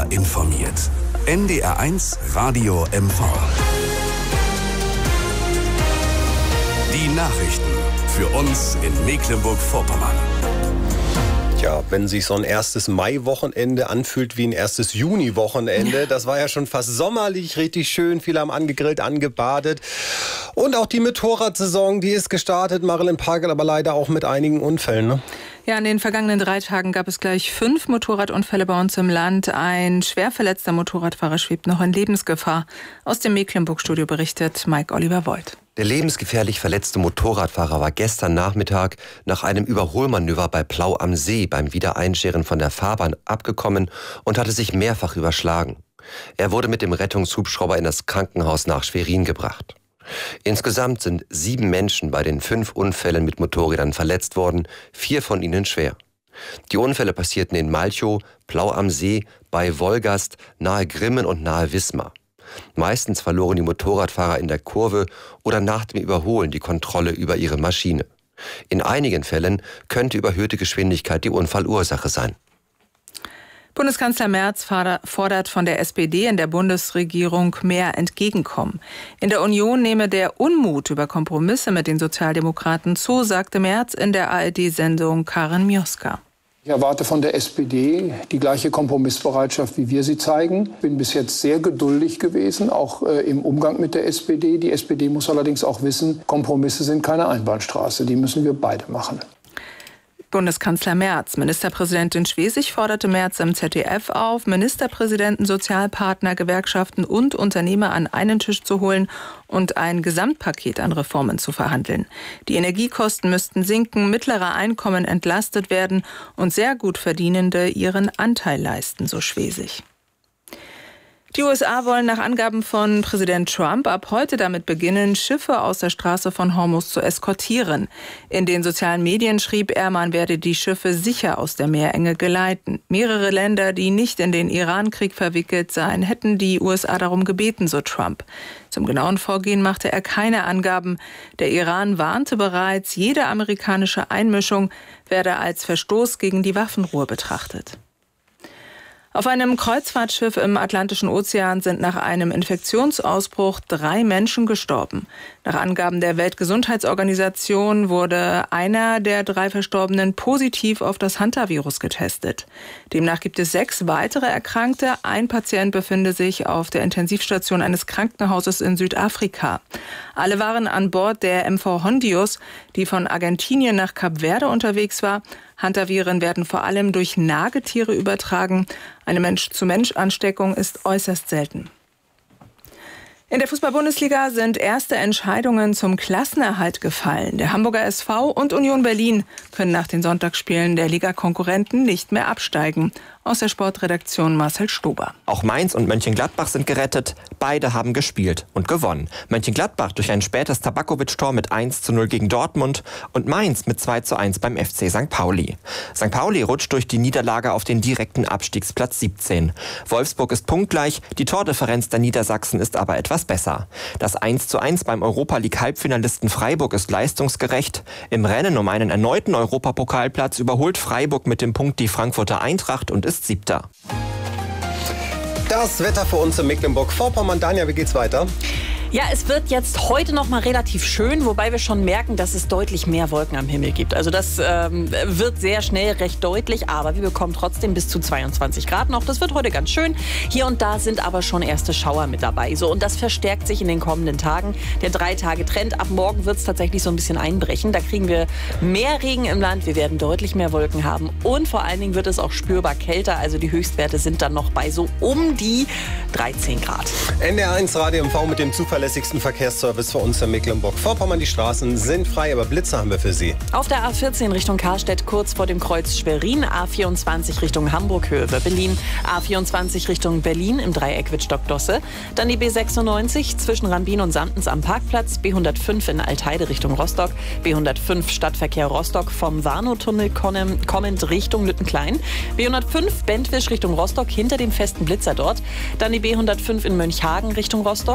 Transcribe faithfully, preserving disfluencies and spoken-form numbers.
informiert. N D R eins Radio M V. Die Nachrichten für uns in Mecklenburg-Vorpommern. Ja, wenn sich so ein erstes Mai-Wochenende anfühlt wie ein erstes Juni-Wochenende, das war ja schon fast sommerlich, richtig schön. Viele haben angegrillt, angebadet. Und auch die Motorradsaison, die ist gestartet, Marilyn Parkel, aber leider auch mit einigen Unfällen, ne? Ja, in den vergangenen drei Tagen gab es gleich fünf Motorradunfälle bei uns im Land. Ein schwer verletzter Motorradfahrer schwebt noch in Lebensgefahr. Aus dem Mecklenburg-Studio berichtet Mike Oliver Voigt. Der lebensgefährlich verletzte Motorradfahrer war gestern Nachmittag nach einem Überholmanöver bei Plau am See beim Wiedereinscheren von der Fahrbahn abgekommen und hatte sich mehrfach überschlagen. Er wurde mit dem Rettungshubschrauber in das Krankenhaus nach Schwerin gebracht. Insgesamt sind sieben Menschen bei den fünf Unfällen mit Motorrädern verletzt worden, vier von ihnen schwer. Die Unfälle passierten in Malchow, Plau am See, bei Wolgast, nahe Grimmen und nahe Wismar. Meistens verloren die Motorradfahrer in der Kurve oder nach dem Überholen die Kontrolle über ihre Maschine. In einigen Fällen könnte überhöhte Geschwindigkeit die Unfallursache sein. Bundeskanzler Merz fordert von der S P D in der Bundesregierung mehr Entgegenkommen. In der Union nehme der Unmut über Kompromisse mit den Sozialdemokraten zu, sagte Merz in der A R D-Sendung Karin Mioska. Ich erwarte von der S P D die gleiche Kompromissbereitschaft, wie wir sie zeigen. Ich bin bis jetzt sehr geduldig gewesen, auch äh, im Umgang mit der S P D. Die S P D muss allerdings auch wissen, Kompromisse sind keine Einbahnstraße. Die müssen wir beide machen. Bundeskanzler Merz. Ministerpräsidentin Schwesig forderte Merz im Z D F auf, Ministerpräsidenten, Sozialpartner, Gewerkschaften und Unternehmer an einen Tisch zu holen und ein Gesamtpaket an Reformen zu verhandeln. Die Energiekosten müssten sinken, mittlere Einkommen entlastet werden und sehr gut Verdienende ihren Anteil leisten, so Schwesig. Die U S A wollen nach Angaben von Präsident Trump ab heute damit beginnen, Schiffe aus der Straße von Hormuz zu eskortieren. In den sozialen Medien schrieb er, man werde die Schiffe sicher aus der Meerenge geleiten. Mehrere Länder, die nicht in den Iran-Krieg verwickelt seien, hätten die U S A darum gebeten, so Trump. Zum genauen Vorgehen machte er keine Angaben. Der Iran warnte bereits, jede amerikanische Einmischung werde als Verstoß gegen die Waffenruhe betrachtet. Auf einem Kreuzfahrtschiff im Atlantischen Ozean sind nach einem Infektionsausbruch drei Menschen gestorben. Nach Angaben der Weltgesundheitsorganisation wurde einer der drei Verstorbenen positiv auf das Hantavirus getestet. Demnach gibt es sechs weitere Erkrankte. Ein Patient befinde sich auf der Intensivstation eines Krankenhauses in Südafrika. Alle waren an Bord der M V Hondius, die von Argentinien nach Kap Verde unterwegs war. Hantaviren werden vor allem durch Nagetiere übertragen. Eine Mensch-zu-Mensch-Ansteckung ist äußerst selten. In der Fußball-Bundesliga sind erste Entscheidungen zum Klassenerhalt gefallen. Der Hamburger S V und Union Berlin können nach den Sonntagsspielen der Ligakonkurrenten nicht mehr absteigen. Aus der Sportredaktion Marcel Stober. Auch Mainz und Mönchengladbach sind gerettet. Beide haben gespielt und gewonnen. Mönchengladbach durch ein spätes Tabakovic-Tor mit eins zu null gegen Dortmund und Mainz mit zwei zu eins beim F C Sankt Pauli. Sankt Pauli rutscht durch die Niederlage auf den direkten Abstiegsplatz siebzehn. Wolfsburg ist punktgleich, die Tordifferenz der Niedersachsen ist aber etwas besser. Das eins zu eins beim Europa-League-Halbfinalisten Freiburg ist leistungsgerecht. Im Rennen um einen erneuten Europapokalplatz überholt Freiburg mit dem Punkt die Frankfurter Eintracht und ist Siebter. Das Wetter für uns in Mecklenburg-Vorpommern. Danja, wie geht's weiter? Ja, es wird jetzt heute noch mal relativ schön, wobei wir schon merken, dass es deutlich mehr Wolken am Himmel gibt. Also das ähm, wird sehr schnell recht deutlich, aber wir bekommen trotzdem bis zu zweiundzwanzig Grad noch. Das wird heute ganz schön. Hier und da sind aber schon erste Schauer mit dabei. So, und das verstärkt sich in den kommenden Tagen. Der Drei-Tage-Trend, ab morgen wird es tatsächlich so ein bisschen einbrechen. Da kriegen wir mehr Regen im Land, wir werden deutlich mehr Wolken haben und vor allen Dingen wird es auch spürbar kälter. Also die Höchstwerte sind dann noch bei so um die dreizehn Grad. N D R eins Radio M V mit dem zuverlässigsten Verkehrsservice für uns in Mecklenburg-Vorpommern. Die Straßen sind frei, aber Blitze haben wir für Sie. Auf der A vierzehn Richtung Karstedt kurz vor dem Kreuz Schwerin, A vierundzwanzig Richtung Hamburg Höhe Berlin, A vierundzwanzig Richtung Berlin im Dreieck Wittstock-Dosse, dann die B sechsundneunzig zwischen Rambin und Sandens am Parkplatz, B hundertfünf in Altheide Richtung Rostock, B hundertfünf Stadtverkehr Rostock vom Warnow-Tunnel kommend Richtung Lüttenklein, B hundertfünf Bentwisch Richtung Rostock hinter dem festen Blitzer dort, dann die B hundertfünf in Mönchhagen Richtung Rostock,